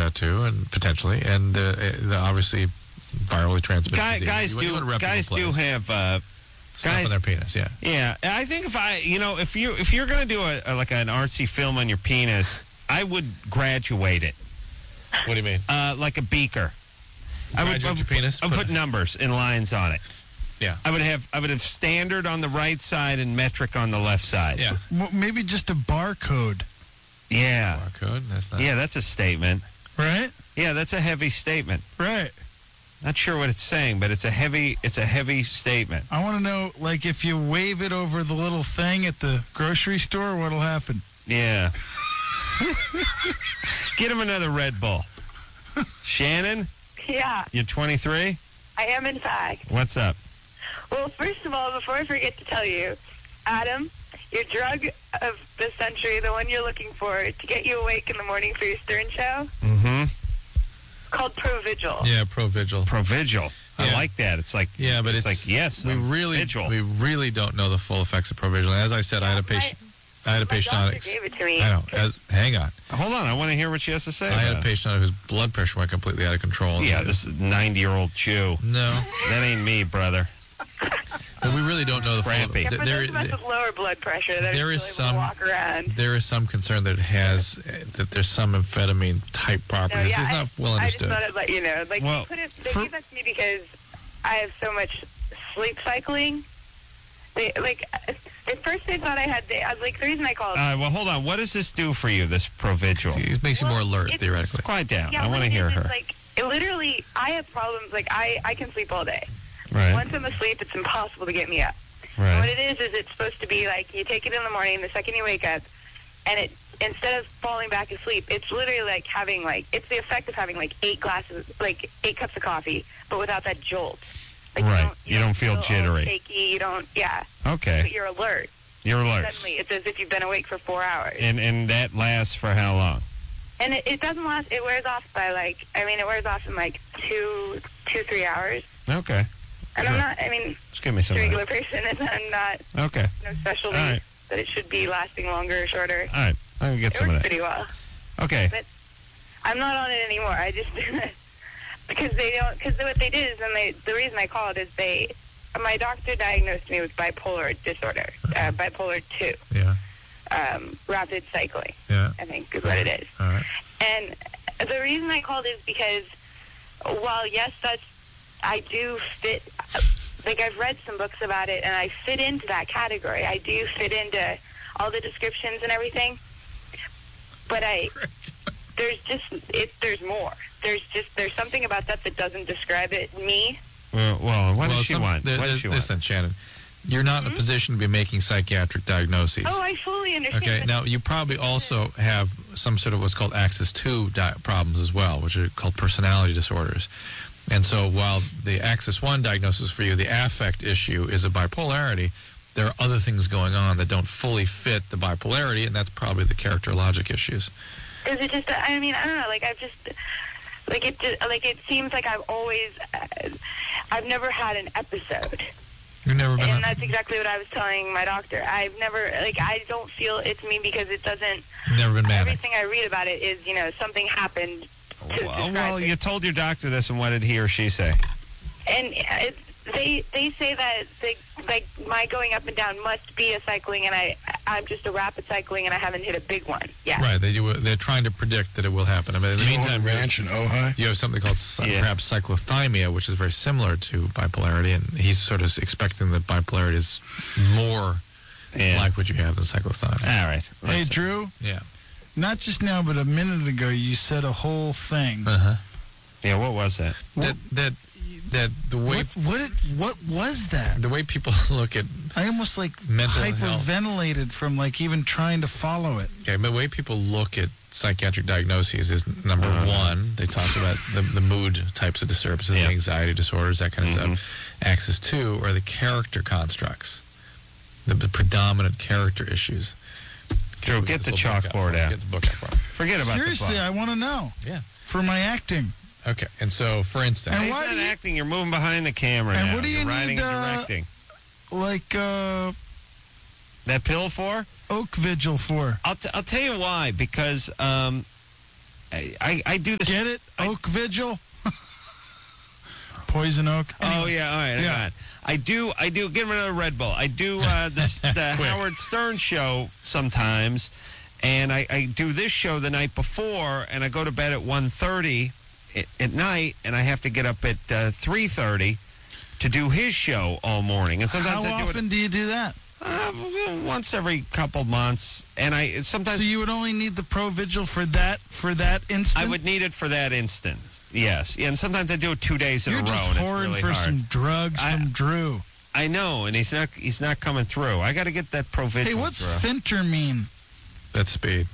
that too, and potentially, and obviously virally transmitted disease. Guys do have stuff in their penis. Yeah. Yeah, I think if you're going to do like an artsy film on your penis, I would graduate it. What do you mean? Like a beaker. Graduate your penis. I would put numbers and lines on it. Yeah. I would have standard on the right side and metric on the left side. Yeah. Well, maybe just a barcode. Yeah. Barcode. That's not. Yeah, that's a statement. Right? Yeah, that's a heavy statement. Right. Not sure what it's saying, but it's a heavy statement. I want to know, like, if you wave it over the little thing at the grocery store, what'll happen? Yeah. Get him another Red Bull. Shannon? Yeah, You're 23? I am in fact. What's up? Well, first of all, before I forget to tell you, Adam, your drug of the century, the one you're looking for to get you awake in the morning for your Stern show, Mm-hmm. called Provigil. Yeah, Provigil. Provigil. I Yeah. like that. It's like but it's like yes. We really don't know the full effects of Provigil. As I said, I had a patient. I had a patient on My it. doctor gave it to me. I know. Hang on. Hold on. I want to hear what she has to say. I had a about it. patient on it whose blood pressure went completely out of control. Yeah, this is 90-year-old Jew. No, That ain't me, brother. but we really don't know the Scrappy. Yeah, full. for those of us with lower blood pressure, that there really is some- walk around. There is some concern that it has that there's some amphetamine type properties. It's not well I just understood. thought I'd let you know. Like, Well, they gave that to me because I have so much sleep cycling. At first they thought I had, I was like, the reason I called. Well, hold on. What does this do for you, this Provigil? It makes you more alert, it's- theoretically. Quiet down. Yeah, I what want to it hear is, her. it's like, it literally, I have problems. Like, I can sleep all day. Right. Once I'm asleep, it's impossible to get me up. And what Right. it is it's supposed to be like, you take it in the morning, the second you wake up, and it, instead of falling back asleep, it's literally like having, like, it's the effect of having, like, 8 cups of coffee, but without that jolt. Like, Right. You don't feel all jittery. shaky, you don't, yeah. Okay. But you're alert. You're alert. Suddenly, it's as if you've been awake for 4 hours. And that lasts for how long? And it doesn't last, it wears off by, like, it wears off in, like, 3 hours. Okay. And Sure. I'm not, Just give me some a of regular that. person, and I'm not, Okay. no specialty All right. that it should be lasting longer or shorter. All right. I'm going to get It some of works that. pretty well. Okay. But I'm not on it anymore. I just because what they did is, the reason I called is my doctor diagnosed me with bipolar disorder, bipolar 2, Yeah. rapid cycling, Yeah. I think is what it is. All right. And the reason I called is because while yes, I do fit. Like, I've read some books about it, and I fit into that category. I do fit into all the descriptions and everything. But there's more. There's something about that doesn't describe me. Well, what does she want? What does she want? Listen, Shannon, you're not in a position to be making psychiatric diagnoses. Oh, I fully understand. Okay, but now you probably also have some sort of what's called Axis 2 problems as well, which are called personality disorders. And so while the Axis 1 diagnosis for you, the affect issue, is a bipolarity, there are other things going on that don't fully fit the bipolarity, and that's probably the characterologic issues. Is it just? I don't know. Like, it seems like I've never had an episode. You've never been. And that's exactly what I was telling my doctor. I've never, I don't feel it's me because it doesn't. Never been manic. Everything I read about it is, something happened to describe Well, it. you told your doctor this, and what did he or she say? And they say that my going up and down must be a cycling, and I'm just a rapid cycling, and I haven't hit a big one yet. Right, they're trying to predict that it will happen. I mean, in the meantime, Ranch in Ojai. you have something called perhaps cyclothymia, which is very similar to bipolarity, and he's sort of expecting that bipolarity is more like what you have in cyclothymia. All right. Hey, Listen. Drew, Yeah. not just now, but a minute ago, you said a whole thing. Uh-huh. Yeah, what was that? That the way What was that? the way people look at I almost mental health. hyperventilated from even trying to follow it. Okay, the way people look at psychiatric diagnoses is, number one, they talk about the mood types of disturbances, Yeah. anxiety disorders, that kind of stuff. Axis 2 are the character constructs, the predominant character issues. Drew, get the chalkboard out. Get the book out. Bro. Forget about Seriously, the I want to know. Yeah. For my acting. Okay, and so, for instance... And He's why not do you- acting. You're moving behind the camera And now. what do you You're writing need, and directing. That pill for? Oak Vigil for? I'll tell you why. Because I do this. Get it? Oak Vigil? Poison Oak? Oh, yeah, all right, I got it. I do. Give him another Red Bull. I do the Howard Stern show sometimes, and I do this show the night before, and I go to bed at 1:30 at night, and I have to get up at 3:30 to do his show all morning. And sometimes How often do you do that? Once every couple months, and I sometimes. So you would only need the Pro Vigil for that instant? I would need it for that instant. Yes, and sometimes I do it 2 days in You're a row. just and whoring it's really for hard. some drugs from Drew. I know, and he's not coming through. I got to get that Provigil. Hey, what's through. Finter mean? That's speed.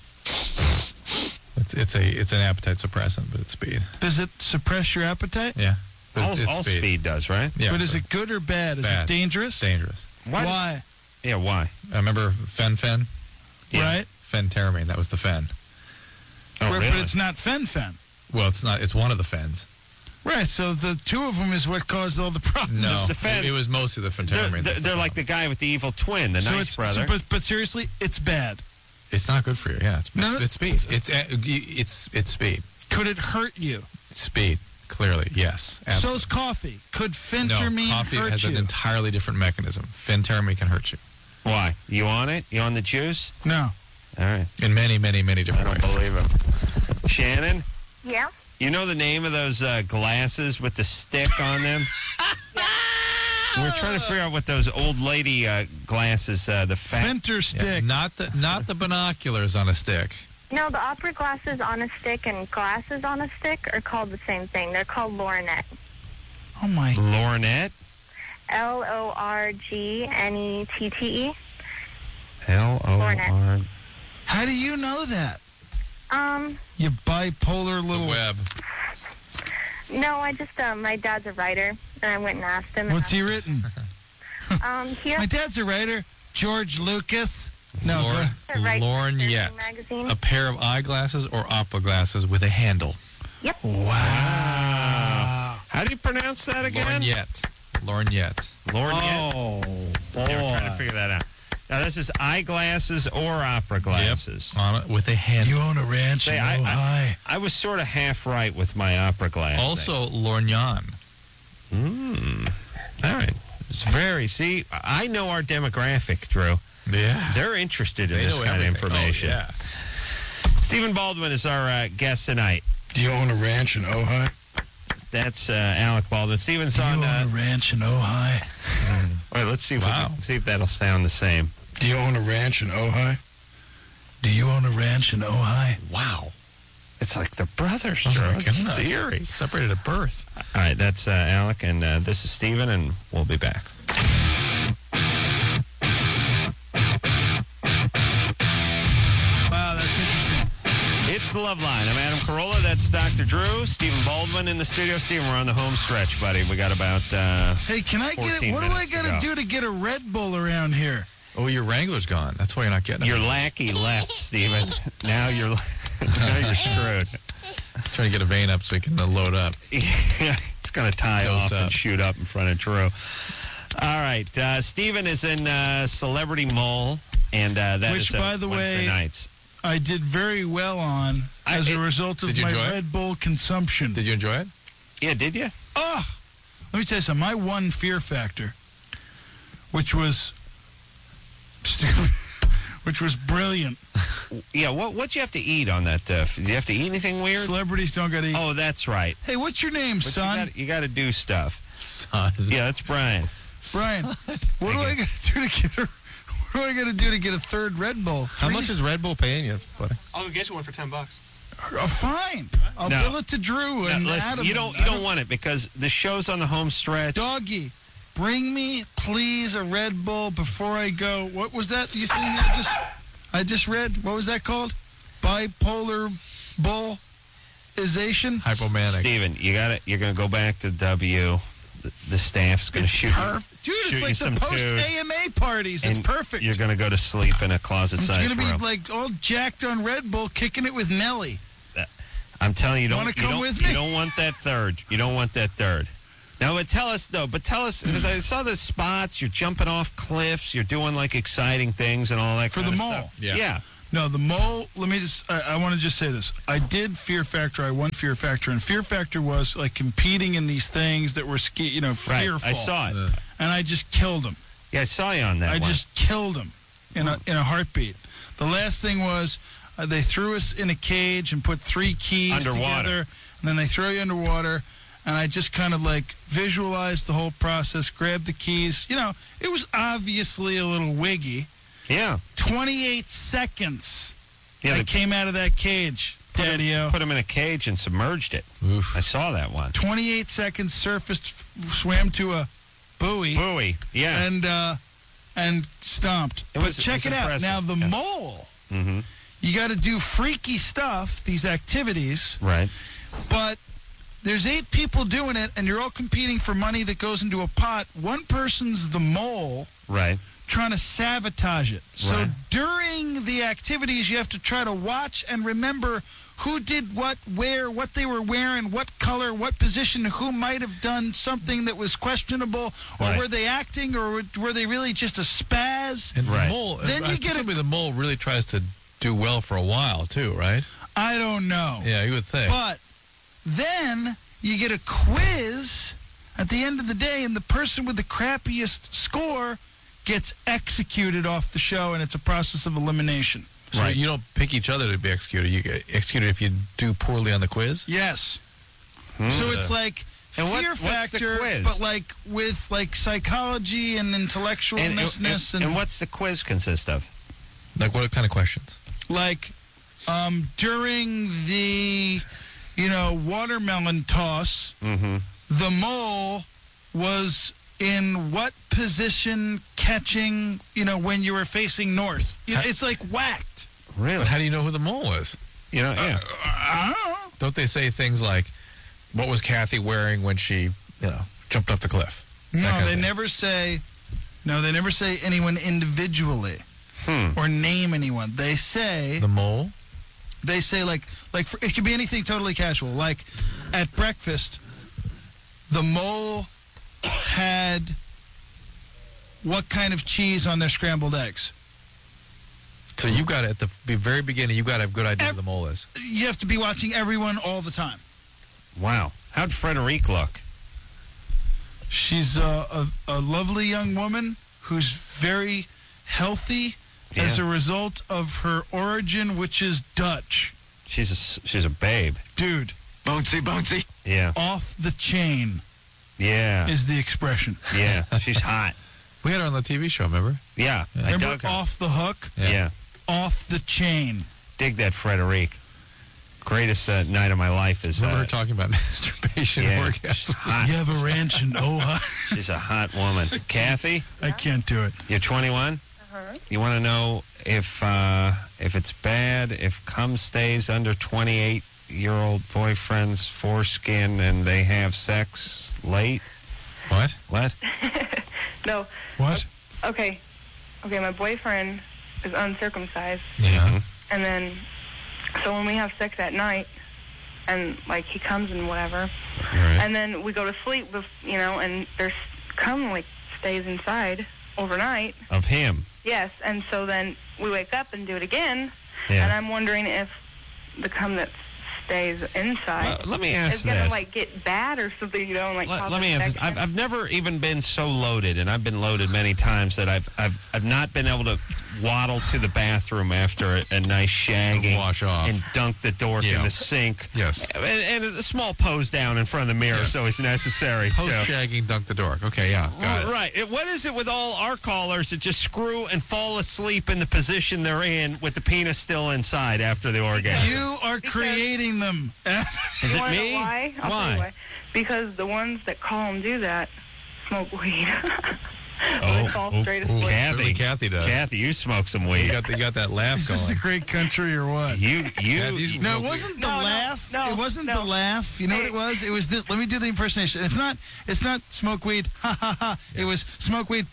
It's an appetite suppressant, but it's speed. Does it suppress your appetite? Yeah. But it's All speed does, right? Yeah. But is it good or bad? Is it Bad. dangerous? Dangerous. Why? Yeah, why? I remember fen. Yeah. Right? Phentermine. That was the fen. Oh, Right, really? But it's not fen-fen. Well, it's not. It's one of the fens. Right, so the two of them is what caused all the problems. No, It's the fens. it was mostly the phentermine. They're like the guy with the evil twin, the nice it's, brother. but seriously, it's bad. It's not good for you. Yeah, No, it's speed. It's speed. Could it hurt you? Speed. Clearly, yes. Absolutely. So's coffee. Could No, phentermine coffee hurt has you? an entirely different mechanism. Phentermine can hurt you Why? You on it? You on the juice? No. All right. in many, many, many I different don't ways. believe it. Shannon, Yeah. you know the name of those glasses with the stick on them? We're trying to figure out what those old lady glasses, the fat. Fenter Yeah, stick. not the binoculars on a stick. No, the opera glasses on a stick and glasses on a stick are called the same thing. They're called lorgnette. Oh, my. Lorgnette? Lorgnette. L-O-R. How do you know that? Um, You bipolar The little... web. no, I just, my dad's a writer, and I went and asked him. What's he written? He My has dad's a writer. George Lucas. No, go ahead. to write for Lorgnette. Surfing magazine. A pair of eyeglasses or opera glasses with a handle. Yep. Wow. How do you pronounce that again? Lorgnette. Lorgnette. Oh, Yeah, we're trying to figure that out. Now, this is eyeglasses or opera glasses. Yep. On it with a handle. You own a ranch Say, in I- Ojai. I was sort of half right with my opera glass. Also, lorgnon. All right. It's very, see, I know our demographic, Drew. Yeah. They're interested in They this know kind of everything. information. Oh, yeah. Stephen Baldwin is our guest tonight. Do you own a ranch in Ojai? That's Alec Baldwin. Stephen's Do you on. own a ranch in Ojai? All right, let's see if Wow. we can see if that'll sound the same. Do you own a ranch in Ojai? Do you own a ranch in Ojai? Wow, it's like the brothers, Oh, Drew. my It's goodness. eerie. Separated at birth. All right, that's Alec, and this is Stephen, and we'll be back. Wow, that's interesting. It's the Love Line. I'm Adam Carolla. That's Dr. Drew. Stephen Baldwin in the studio. Stephen, we're on the home stretch, buddy. We got about. Hey, can I get 14 it? What do I minutes to got to go. do to get a Red Bull around here? Oh, your Wrangler's gone. That's why you're not getting Your it. lackey left, Stephen. Now you're screwed. Trying to get a vein up so you can load up. Yeah, it's going to tie Dose off and up. shoot up in front of Drew. All right. Stephen is in Celebrity Mole, and that is Which, by the Wednesday way, nights. I did very well on as a result of Did you my enjoy it? Red Bull consumption. Did you enjoy it? Yeah, did you? Oh, let me tell you something. My one fear factor, which was stupid, which was brilliant. Yeah, what'd you have to eat on that? Did you have to eat anything weird? Celebrities don't got to eat. Oh, that's right. Hey, what's your name, But son? You got to do stuff. Son. Yeah, that's Brian. Brian, what do I got to do to get a? What do I got to do to get a third Red Bull? How much is Red Bull paying you, buddy? I'll go get you one for $10. Fine. I'll No. bill it to Drew Now, and listen, Adam. you don't want it because the show's on the home stretch. Doggy, bring me, please, a Red Bull before I go. What was that you thing I just read? What was that called? Bipolar bullization? Hypomanic. Steven, you're going to go back to W. The staff's going to shoot you. Dude, shoot it's you like some the food, post-AMA parties. It's and perfect. You're going to go to sleep in a closet-sized I'm going to room. be like all jacked on Red Bull, kicking it with Nelly. I'm telling you, Wanna come with me? you don't want that third. You don't want that third. Now, but tell us, because I saw the spots, you're jumping off cliffs, you're doing like exciting things and all that For kind the of mall. stuff. Yeah. Yeah. No, the mole, let me just, I want to just say this. I did Fear Factor. I won Fear Factor. And Fear Factor was like competing in these things that were, fearful. I saw it. And I just killed them. Yeah, I saw you on that I one. just killed them in a heartbeat. The last thing was they threw us in a cage and put 3 keys Underwater. together. And then they throw you underwater. And I just kind of like visualized the whole process, grabbed the keys. It was obviously a little wiggy. Yeah. 28 seconds. Yeah, I they came out of that cage, Daddy-O. Put him in a cage and submerged it. Oof. I saw that one. 28 seconds, surfaced, swam to a buoy. Buoy, yeah. And stomped. But check it out. impressive. Now, the mole, you got to do freaky stuff, these activities, Right. but there's 8 people doing it, and you're all competing for money that goes into a pot. One person's the mole. Right. Trying to sabotage it. So Right. during the activities, you have to try to watch and remember who did what, where, what they were wearing, what color, what position, who might have done something that was questionable, or Right. were they acting, or were they really just a spaz? And Right. the mole, Then you get the mole really tries to do well for a while, too, right? I don't know. Yeah, you would think. But then you get a quiz at the end of the day, and the person with the crappiest score gets executed off the show, and it's a process of elimination. So Right. you don't pick each other to be executed. You get executed if you do poorly on the quiz? Yes. So it's like And Fear what's the Factor, quiz? but like with like psychology and intellectualness And what's the quiz consist of? Like what kind of questions? like during the watermelon toss, the mole was in what position catching, when you were facing north. It's like whacked. Really? But how do you know who the mole is? Yeah. I don't know. Don't they say things like, what was Kathy wearing when she, jumped off the cliff? That No, kind of they thing. never say. No, they never say anyone individually or name anyone. They say The mole? they say like it could be anything totally casual. Like at breakfast, the mole had what kind of cheese on their scrambled eggs? So you got it at the very beginning, you got to have a good idea who the mole is. You have to be watching everyone all the time. Wow. How'd Frederique look? She's a lovely young woman who's very healthy as Yeah. a result of her origin, which is Dutch. She's a babe. Dude, Bouncy. Yeah. off the chain Yeah. is the expression. Yeah. She's hot. We had her on the TV show, remember? Yeah. I Remember dug her. off the hook? Yeah. Off the chain. Dig that Frederique. Greatest night of my life is. Remember her talking about masturbation Yeah. orgasm? She's hot. You have a ranch in Ojai? She's a hot woman. Kathy, I can't do it. you're 21. You want to know if it's bad if cum stays under 28-year-old boyfriend's foreskin and they have sex late? What? What? No. What? Okay, my boyfriend is uncircumcised, Yeah. and then so when we have sex at night, and like he comes and whatever, Right. and then we go to sleep with and there's cum like stays inside overnight. Of him. Yes, and so then we wake up and do it again, Yeah. and I'm wondering if the cum that stays inside Let me ask is gonna this. like get bad or something, and like cause Let me answer this. infection. I've never even been so loaded, and I've been loaded many times that I've not been able to waddle to the bathroom after a nice shagging, Wash off. and dunk the dork Yeah. in the sink. Yes. And a small pose down in front of the mirror, Yes. so it's necessary. too. Post-shagging, dunk the dork. Okay, yeah, got it. Right. What is it with all our callers that just screw and fall asleep in the position they're in with the penis still inside after the orgasm? You are creating them. Is You it wanna know me? why? I'll tell you why. Because the ones that call them do that smoke weed. They fall straight asleep. Certainly Kathy, Kathy does. Kathy, you smoke some You weed. got that laugh Is this a going. great country or what? Yeah, these- No, it wasn't the No, laugh. no, it wasn't no. the laugh. You know what it was? It was this. Let me do the impersonation. It's not smoke weed. Ha ha ha. It was smoke weed.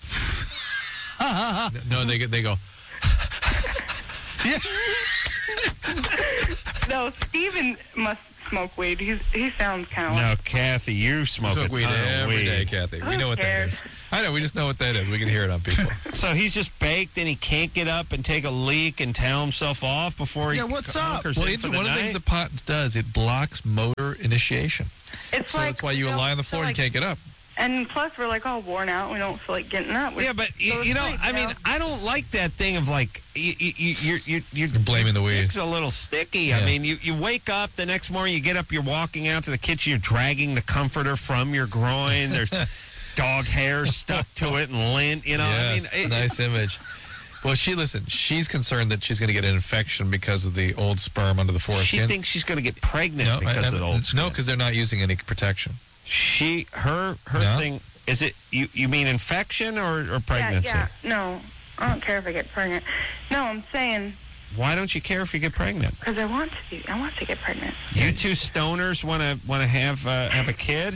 Ha ha ha. No, they go. Yeah. No, Steven must smoke weed. He sounds kind of No, like... Kathy, you smoke a weed ton of every weed. day, Kathy. We Who know what cares? that is. I know. We just know what that is. We can hear it on people. So he's just baked and he can't get up and take a leak and towel himself off before he what's up? hunkers Well, in for the one of the night? things that pot does, it blocks motor initiation. It's So like, that's why you we lie on the don't floor feel and can't get up. And plus, we're like all worn out. We don't feel like getting up. Yeah, but you know, I mean, I don't like that thing of like you're blaming the weed. It's a little sticky. I Yeah. mean, you wake up the next morning, you get up, you're walking out to the kitchen, you're dragging the comforter from your groin. There's dog hair stuck to it and lint. You know, Yes, I mean, nice image. Well, she's concerned that she's going to get an infection because of the old sperm under the foreskin. she thinks she's going to get pregnant because of the old skin. No, because they're not using any protection. Her No? thing is it. You mean infection or pregnancy? Yeah. No, I don't care if I get pregnant. No, I'm saying Why don't you care if you get pregnant? because I want to. I want to get pregnant. You two stoners want to have a kid?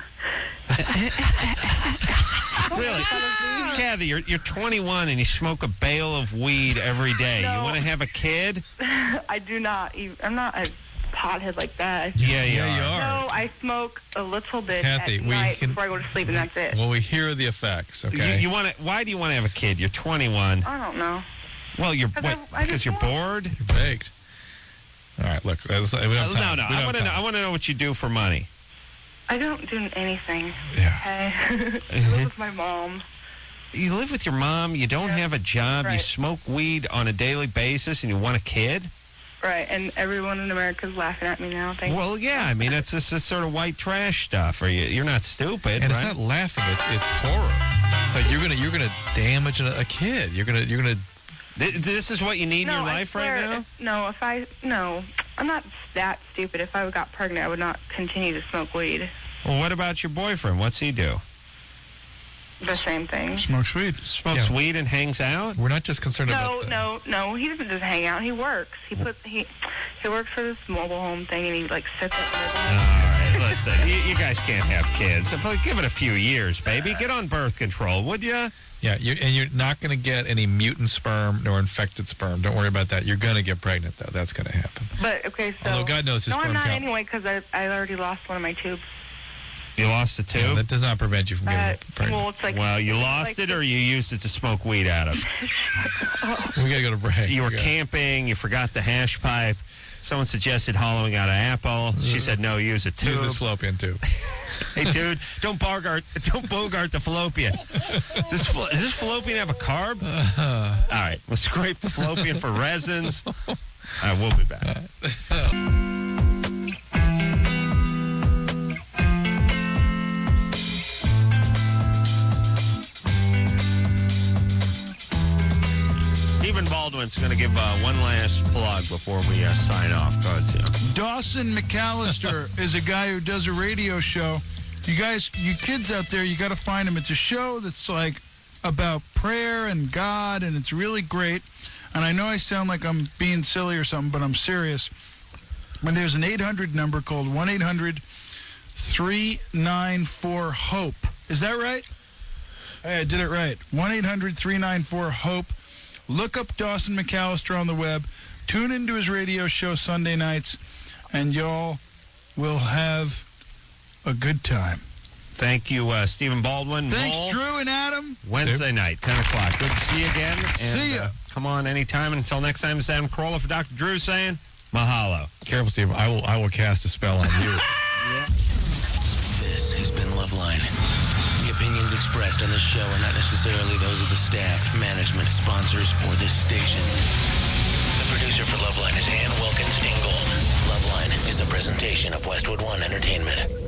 Really? Kathy, you're 21 and you smoke a bale of weed every day. No. You want to have a kid? I do not. I'm not a pothead like that. Yeah, you are. No, I smoke a little bit Kathy, at we night can- before I go to sleep, and that's it. Well, we hear the effects, okay? You want to? Why do you want to have a kid? You're 21. I don't know. Well, you're 'Cause what? I Because just you're want- bored? You're baked. All right, look. We don't have time. No. We don't I want to have know. time. I want to know what you do for money. I don't do anything. Yeah. Okay. I live with my mom. You live with your mom. You don't Yeah. have a job. You Right. smoke weed on a daily basis, and you want a kid. Right, and everyone in America is laughing at me now. Thank Well, yeah. I mean, that's this sort of white trash stuff. You're not stupid, And right? it's not laughing; it's horror. It's like you're gonna damage a kid. You're gonna. This is what you need in your I life right swear, now? I'm not that stupid. If I got pregnant, I would not continue to smoke weed. Well, what about your boyfriend? What's he do? The same thing. Smokes weed. Smokes Yeah. weed and hangs out? We're not just concerned No, about. no. He doesn't just hang out. He works. He works for this mobile home thing, and he like sits at All right, listen, you guys can't have kids. So give it a few years, baby. Get on birth control, would you? Yeah, you're not going to get any mutant sperm nor infected sperm. Don't worry about that. You're going to get pregnant, though. That's going to happen. But okay, so Although God knows his no, I'm sperm not count. anyway because I already lost one of my tubes. You lost the tube? Yeah, that does not prevent you from getting pregnant. Well, it's like Well, you lost it or you used it to smoke weed out of? We got to go to break. You were We got- camping, you forgot the hash pipe. Someone suggested hollowing out an apple. She said, no, use a tube. Use this fallopian tube. Hey, dude, don't bogart the fallopian. Does this fallopian have a carb? All right, we'll scrape the fallopian for resins. All right, we'll be back. Stephen Baldwin's going to give one last plug before we sign off. Go ahead, Tim. Dawson McAllister is a guy who does a radio show. You guys, you kids out there, you got to find him. It's a show that's like about prayer and God, and it's really great. And I know I sound like I'm being silly or something, but I'm serious. And there's an 800 number called 1-800-394-HOPE. Is that right? Hey, I did it right. 1-800-394-HOPE. Look up Dawson McAllister on the web. Tune into his radio show Sunday nights, and y'all will have a good time. Thank you, Stephen Baldwin. Thanks, Mole. Drew and Adam. Wednesday night, 10 o'clock. Good to see you again. And, See ya. Come on anytime. And until next time, this is Adam Carolla for Dr. Drew saying, mahalo. Careful, Steve. I will cast a spell on you. This has been Loveline. The opinions expressed on this show are not necessarily those of the staff, management, sponsors, or this station. The producer for Loveline is Ann Wilkins Ingold. Loveline is a presentation of Westwood One Entertainment.